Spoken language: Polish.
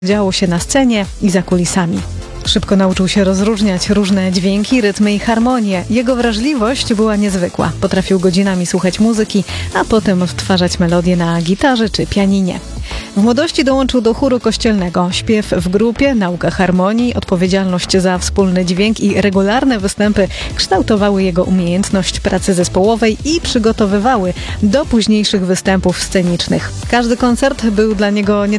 Działo się na scenie i za kulisami. Szybko nauczył się rozróżniać różne dźwięki, rytmy i harmonie. Jego wrażliwość była niezwykła. Potrafił godzinami słuchać muzyki, a potem odtwarzać melodie na gitarze czy pianinie. W młodości dołączył do chóru kościelnego. Śpiew w grupie, nauka harmonii, odpowiedzialność za wspólny dźwięk i regularne występy kształtowały jego umiejętność pracy zespołowej i przygotowywały do późniejszych występów scenicznych. Każdy koncert był dla niego nie